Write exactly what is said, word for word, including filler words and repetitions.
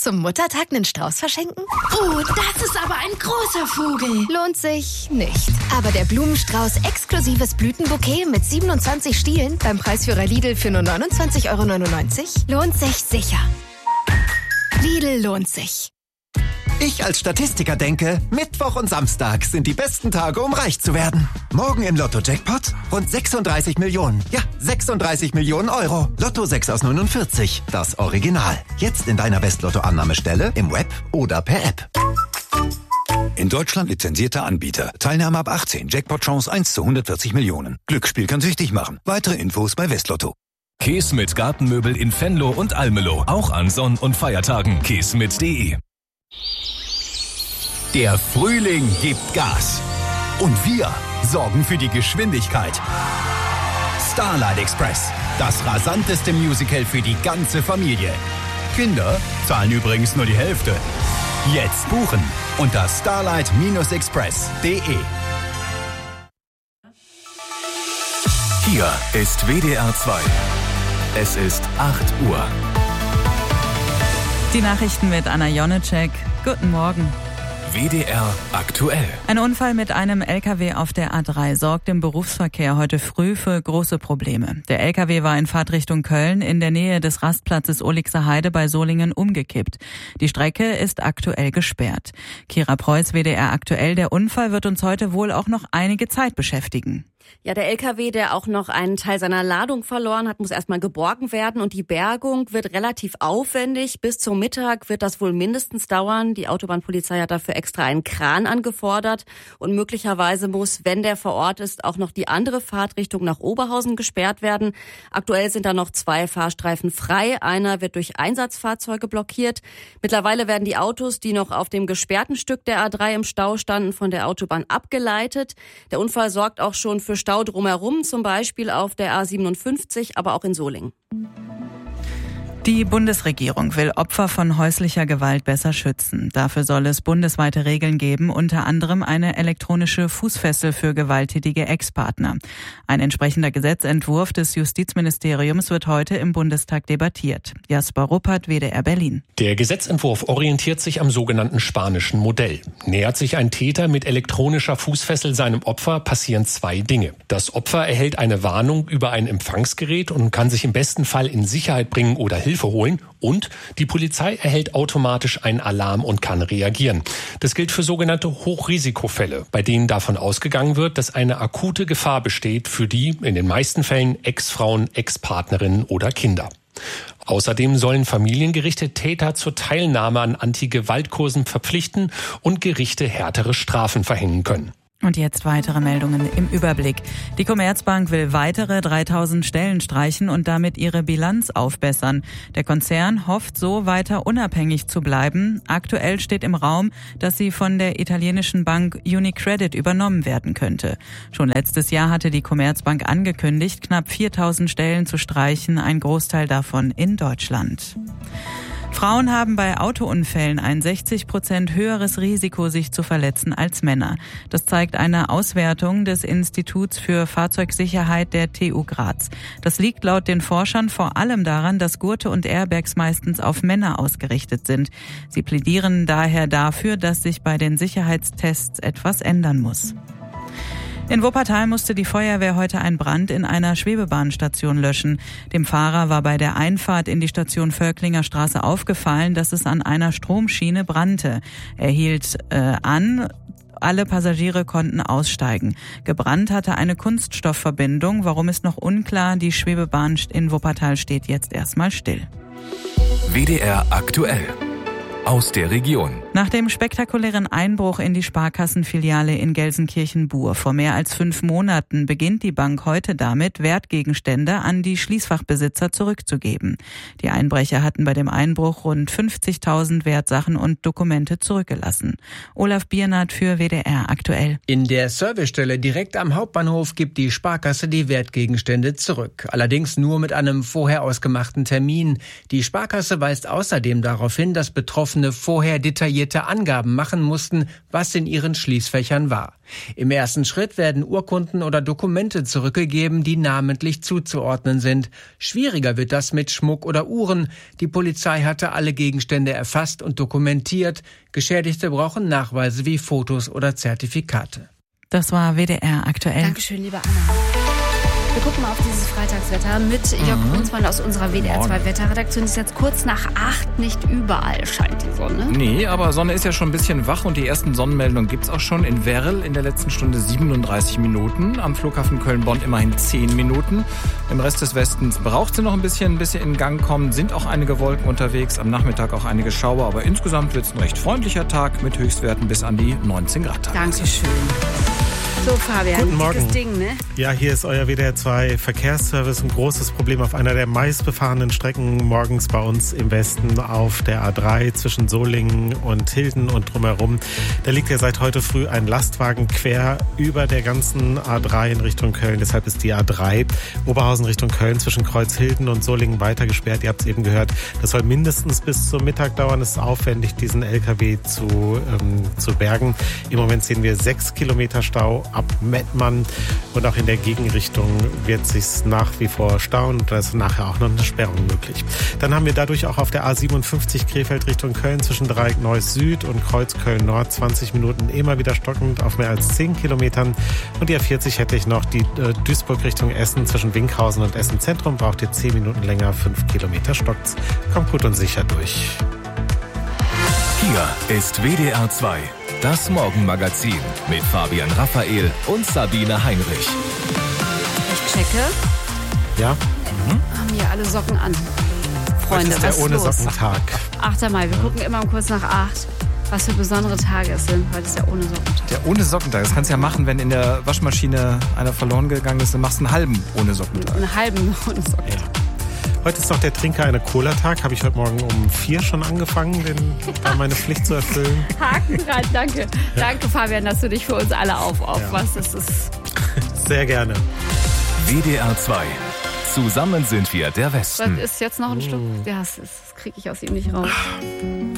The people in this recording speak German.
Zum Muttertag einen Strauß verschenken? Oh, das ist aber ein großer Vogel. Lohnt sich nicht. Aber der Blumenstrauß exklusives Blütenbouquet mit siebenundzwanzig Stielen beim Preisführer Lidl für nur neunundzwanzig Euro neunundneunzig lohnt sich sicher. Lidl lohnt sich. Ich als Statistiker denke, Mittwoch und Samstag sind die besten Tage, um reich zu werden. Morgen im Lotto-Jackpot rund sechsunddreißig Millionen. Ja, sechsunddreißig Millionen Euro. Lotto sechs aus neunundvierzig. Das Original. Jetzt in deiner West-Lotto-Annahmestelle, im Web oder per App. In Deutschland lizenzierter Anbieter. Teilnahme ab achtzehn. Jackpot-Chance eins zu hundertvierzig Millionen. Glücksspiel kann süchtig machen. Weitere Infos bei Westlotto. Käse mit Gartenmöbel in Venlo und Almelo. Auch an Sonn- und Feiertagen. käse mit punkt de. Der Frühling gibt Gas. Und wir sorgen für die Geschwindigkeit. Starlight Express. Das rasanteste Musical für die ganze Familie. Kinder zahlen übrigens nur die Hälfte. Jetzt buchen unter starlight express punkt de. Hier ist W D R zwei. Es ist acht Uhr. Die Nachrichten mit Anna Jonecek. Guten Morgen. W D R aktuell. Ein Unfall mit einem L K W auf der A drei sorgt im Berufsverkehr heute früh für große Probleme. Der L K W war in Fahrtrichtung Köln in der Nähe des Rastplatzes Ulixer Heide bei Solingen umgekippt. Die Strecke ist aktuell gesperrt. Kira Preuß, W D R aktuell. Der Unfall wird uns heute wohl auch noch einige Zeit beschäftigen. Ja, der L K W, der auch noch einen Teil seiner Ladung verloren hat, muss erstmal geborgen werden und die Bergung wird relativ aufwendig. Bis zum Mittag wird das wohl mindestens dauern. Die Autobahnpolizei hat dafür extra einen Kran angefordert und möglicherweise muss, wenn der vor Ort ist, auch noch die andere Fahrtrichtung nach Oberhausen gesperrt werden. Aktuell sind da noch zwei Fahrstreifen frei. Einer wird durch Einsatzfahrzeuge blockiert. Mittlerweile werden die Autos, die noch auf dem gesperrten Stück der A drei im Stau standen, von der Autobahn abgeleitet. Der Unfall sorgt auch schon für Stau drumherum, zum Beispiel auf der A siebenundfünfzig, aber auch in Solingen. Die Bundesregierung will Opfer von häuslicher Gewalt besser schützen. Dafür soll es bundesweite Regeln geben, unter anderem eine elektronische Fußfessel für gewalttätige Ex-Partner. Ein entsprechender Gesetzentwurf des Justizministeriums wird heute im Bundestag debattiert. Jasper Ruppert, W D R Berlin. Der Gesetzentwurf orientiert sich am sogenannten spanischen Modell. Nähert sich ein Täter mit elektronischer Fußfessel seinem Opfer, passieren zwei Dinge. Das Opfer erhält eine Warnung über ein Empfangsgerät und kann sich im besten Fall in Sicherheit bringen oder Hilfe holen, und die Polizei erhält automatisch einen Alarm und kann reagieren. Das gilt für sogenannte Hochrisikofälle, bei denen davon ausgegangen wird, dass eine akute Gefahr besteht für die, in den meisten Fällen, Ex-Frauen, Ex-Partnerinnen oder Kinder. Außerdem sollen Familiengerichte Täter zur Teilnahme an Anti-Gewalt-Kursen verpflichten und Gerichte härtere Strafen verhängen können. Und jetzt weitere Meldungen im Überblick. Die Commerzbank will weitere dreitausend Stellen streichen und damit ihre Bilanz aufbessern. Der Konzern hofft, so weiter unabhängig zu bleiben. Aktuell steht im Raum, dass sie von der italienischen Bank UniCredit übernommen werden könnte. Schon letztes Jahr hatte die Commerzbank angekündigt, knapp viertausend Stellen zu streichen, ein Großteil davon in Deutschland. Frauen haben bei Autounfällen ein sechzig Prozent höheres Risiko, sich zu verletzen als Männer. Das zeigt eine Auswertung des Instituts für Fahrzeugsicherheit der T U Graz. Das liegt laut den Forschern vor allem daran, dass Gurte und Airbags meistens auf Männer ausgerichtet sind. Sie plädieren daher dafür, dass sich bei den Sicherheitstests etwas ändern muss. In Wuppertal musste die Feuerwehr heute einen Brand in einer Schwebebahnstation löschen. Dem Fahrer war bei der Einfahrt in die Station Völklinger Straße aufgefallen, dass es an einer Stromschiene brannte. Er hielt äh, an. Alle Passagiere konnten aussteigen. Gebrannt hatte eine Kunststoffverbindung. Warum ist noch unklar. Die Schwebebahn in Wuppertal steht jetzt erstmal still. W D R aktuell. Aus der Region. Nach dem spektakulären Einbruch in die Sparkassenfiliale in Gelsenkirchen-Bur vor mehr als fünf Monaten beginnt die Bank heute damit, Wertgegenstände an die Schließfachbesitzer zurückzugeben. Die Einbrecher hatten bei dem Einbruch rund fünfzigtausend Wertsachen und Dokumente zurückgelassen. Olaf Biernat für W D R aktuell. In der Servicestelle direkt am Hauptbahnhof gibt die Sparkasse die Wertgegenstände zurück. Allerdings nur mit einem vorher ausgemachten Termin. Die Sparkasse weist außerdem darauf hin, dass Betroffene vorher detailliert detaillierte Angaben machen mussten, was in ihren Schließfächern war. Im ersten Schritt werden Urkunden oder Dokumente zurückgegeben, die namentlich zuzuordnen sind. Schwieriger wird das mit Schmuck oder Uhren. Die Polizei hatte alle Gegenstände erfasst und dokumentiert. Geschädigte brauchen Nachweise wie Fotos oder Zertifikate. Das war W D R aktuell. Dankeschön, liebe Anna. Wir gucken mal auf dieses Freitagswetter mit Jörg mhm. Brunsmann aus unserer W D R zwei Wetterredaktion. Es ist jetzt kurz nach acht, nicht überall scheint die Sonne. Nee, aber Sonne ist ja schon ein bisschen wach und die ersten Sonnenmeldungen gibt's auch schon. In Werl in der letzten Stunde siebenunddreißig Minuten, am Flughafen Köln-Bonn immerhin zehn Minuten. Im Rest des Westens braucht sie noch ein bisschen, bis sie in Gang kommen. Sind auch einige Wolken unterwegs, am Nachmittag auch einige Schauer, aber insgesamt wird's ein recht freundlicher Tag mit Höchstwerten bis an die neunzehn Grad. Dankeschön. So, Fabian, guten Morgen. Ding, ne? Ja, hier ist euer W D R zwei Verkehrsservice. Ein großes Problem auf einer der meistbefahrenen Strecken morgens bei uns im Westen auf der A drei zwischen Solingen und Hilden und drumherum. Da liegt ja seit heute früh ein Lastwagen quer über der ganzen A drei in Richtung Köln. Deshalb ist die A drei Oberhausen Richtung Köln zwischen Kreuzhilden und Solingen weiter gesperrt. Ihr habt es eben gehört, das soll mindestens bis zum Mittag dauern. Es ist aufwendig, diesen L K W zu, ähm, zu bergen. Im Moment sehen wir sechs Kilometer Stau ab Mettmann und auch in der Gegenrichtung wird sich nach wie vor stauen und da ist nachher auch noch eine Sperrung möglich. Dann haben wir dadurch auch auf der A siebenundfünfzig Krefeld Richtung Köln zwischen Dreieck Neuss Süd und Kreuz Köln Nord zwanzig Minuten immer wieder stockend auf mehr als zehn Kilometern. Und die A vierzig hätte ich noch, die äh, Duisburg Richtung Essen zwischen Winkhausen und Essen Zentrum braucht ihr zehn Minuten länger, fünf Kilometer stockt's. Kommt gut und sicher durch. Hier ist W D R zwei. Das Morgenmagazin mit Fabian Raphael und Sabine Heinrich. Ich checke. Ja? Mhm. Haben hier alle Socken an. Freunde, Heute ist der was ist ohne los? Sockentag. achter Mai, wir gucken immer um kurz nach acht, was für besondere Tage es sind. Heute ist der ohne Sockentag. Der ohne Sockentag, das kannst du ja machen, wenn in der Waschmaschine einer verloren gegangen ist, dann machst du einen halben ohne Sockentag. Einen halben ohne Sockentag. Ja. Heute ist noch der Trinker eine Cola-Tag. Habe ich heute Morgen um vier schon angefangen, den, da meine Pflicht zu erfüllen. Haken dran, danke. Ja. Danke, Fabian, dass du dich für uns alle aufopferst. Ja. Das ist sehr gerne. W D R zwei. Zusammen sind wir der Westen. Was ist jetzt noch ein Stück? Ja, das, das kriege ich aus ihm nicht raus.